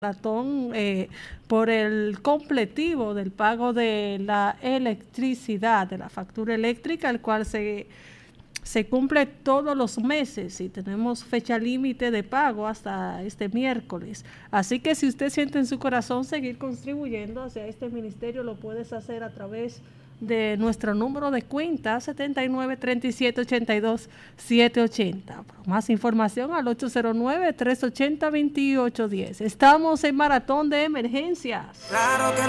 maratón por el completivo del pago de la electricidad, de la factura eléctrica, el cual se cumple todos los meses y tenemos fecha límite de pago hasta este miércoles. Así que si usted siente en su corazón seguir contribuyendo hacia este ministerio, lo puedes hacer a través de nuestro número de cuenta 793782-780. Por más información al 809-380-2810. Estamos en maratón de emergencias. Claro que